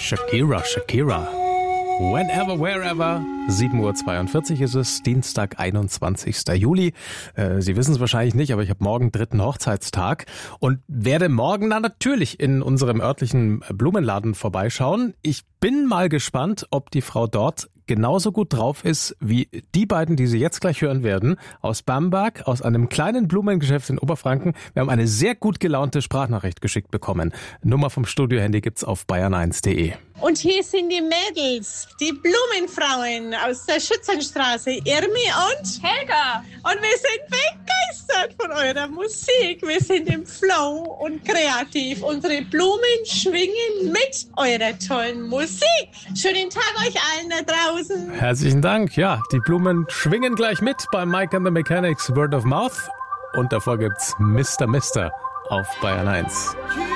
Shakira, Shakira. Whenever, wherever. 7:42 Uhr ist es, Dienstag, 21. Juli. Sie wissen es wahrscheinlich nicht, aber ich habe morgen 3. Hochzeitstag und werde morgen dann natürlich in unserem örtlichen Blumenladen vorbeischauen. Ich bin mal gespannt, ob die Frau dort genauso gut drauf ist wie die beiden, die Sie jetzt gleich hören werden, aus Bamberg, aus einem kleinen Blumengeschäft in Oberfranken. Wir haben eine sehr gut gelaunte Sprachnachricht geschickt bekommen. Nummer vom Studiohandy gibt's auf bayern1.de. Und hier sind die Mädels, die Blumenfrauen aus der Schützenstraße, Irmi und Helga. Und wir sind begeistert von eurer Musik. Wir sind im Flow und kreativ. Unsere Blumen schwingen mit eurer tollen Musik. Schönen Tag euch allen da draußen. Herzlichen Dank. Ja, die Blumen schwingen gleich mit bei Mike and the Mechanics Word of Mouth. Und davor gibt's Mr. Mister auf Bayern 1.